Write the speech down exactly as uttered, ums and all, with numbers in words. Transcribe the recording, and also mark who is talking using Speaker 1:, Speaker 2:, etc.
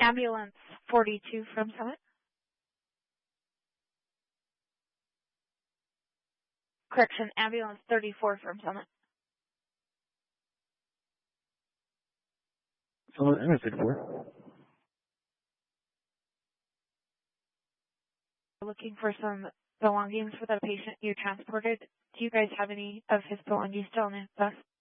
Speaker 1: Ambulance forty-two from Summit. Correction, ambulance thirty-four from Summit.
Speaker 2: Summit, ambulance thirty-four.
Speaker 1: Looking for some belongings for the patient you transported. Do you guys have any of his belongings still in the bus?